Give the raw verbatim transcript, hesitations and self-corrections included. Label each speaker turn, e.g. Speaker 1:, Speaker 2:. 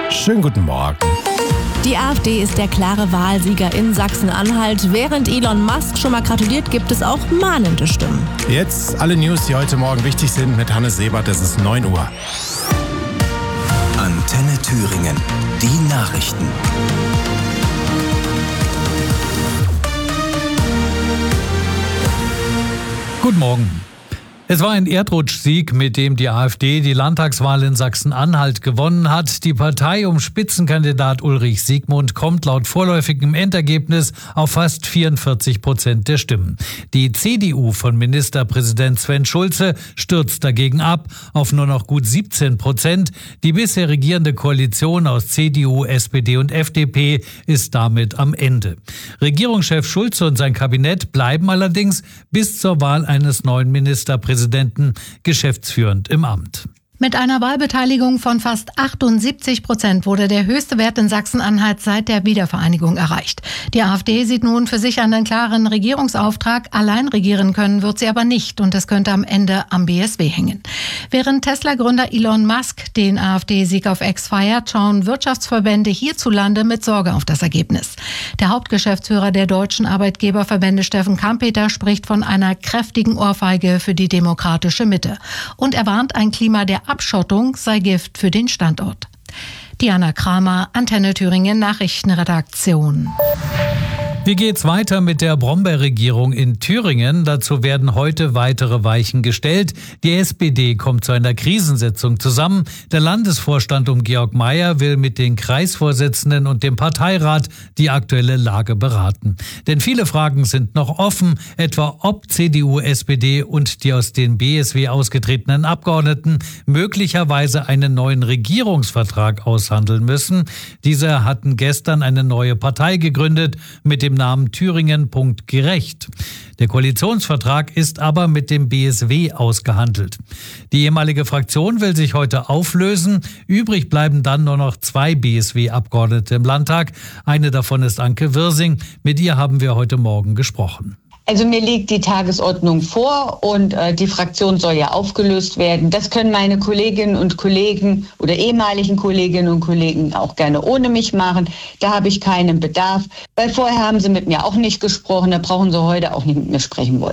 Speaker 1: Schönen guten Morgen.
Speaker 2: Die AfD ist der klare Wahlsieger in Sachsen-Anhalt. Während Elon Musk schon mal gratuliert, gibt es auch mahnende Stimmen.
Speaker 1: Jetzt alle News, die heute Morgen wichtig sind, mit Hannes Sebert. Es ist neun Uhr.
Speaker 3: Antenne Thüringen. Die Nachrichten.
Speaker 4: Guten Morgen. Es war ein Erdrutschsieg, mit dem die AfD die Landtagswahl in Sachsen-Anhalt gewonnen hat. Die Partei um Spitzenkandidat Ulrich Siegmund kommt laut vorläufigem Endergebnis auf fast vierundvierzig Prozent der Stimmen. Die C D U von Ministerpräsident Sven Schulze stürzt dagegen ab auf nur noch gut siebzehn Prozent. Die bisher regierende Koalition aus C D U, S P D und F D P ist damit am Ende. Regierungschef Schulze und sein Kabinett bleiben allerdings bis zur Wahl eines neuen Ministerpräsidenten Präsidenten geschäftsführend im Amt.
Speaker 5: Mit einer Wahlbeteiligung von fast achtundsiebzig Prozent wurde der höchste Wert in Sachsen-Anhalt seit der Wiedervereinigung erreicht. Die AfD sieht nun für sich einen klaren Regierungsauftrag. Allein regieren können wird sie aber nicht und es könnte am Ende am B S W hängen. Während Tesla-Gründer Elon Musk den AfD-Sieg auf X feiert, schauen Wirtschaftsverbände hierzulande mit Sorge auf das Ergebnis. Der Hauptgeschäftsführer der deutschen Arbeitgeberverbände, Steffen Kampeter, spricht von einer kräftigen Ohrfeige für die demokratische Mitte. Und er warnt, ein Klima der Abschottung sei Gift für den Standort. Diana Kramer, Antenne Thüringen Nachrichtenredaktion.
Speaker 4: Wie geht's weiter mit der Brombeerregierung in Thüringen? Dazu werden heute weitere Weichen gestellt. Die S P D kommt zu einer Krisensitzung zusammen. Der Landesvorstand um Georg Mayer will mit den Kreisvorsitzenden und dem Parteirat die aktuelle Lage beraten. Denn viele Fragen sind noch offen, etwa ob C D U, S P D und die aus den B S W ausgetretenen Abgeordneten möglicherweise einen neuen Regierungsvertrag aushandeln müssen. Diese hatten gestern eine neue Partei gegründet mit dem Namen Thüringen.gerecht. Der Koalitionsvertrag ist aber mit dem B S W ausgehandelt. Die ehemalige Fraktion will sich heute auflösen. Übrig bleiben dann nur noch zwei B S W-Abgeordnete im Landtag. Eine davon ist Anke Wirsing. Mit ihr haben wir heute Morgen gesprochen.
Speaker 6: Also mir liegt die Tagesordnung vor und äh, die Fraktion soll ja aufgelöst werden. Das können meine Kolleginnen und Kollegen oder ehemaligen Kolleginnen und Kollegen auch gerne ohne mich machen. Da habe ich keinen Bedarf, weil vorher haben sie mit mir auch nicht gesprochen, da brauchen sie heute auch nicht mit mir sprechen wollen.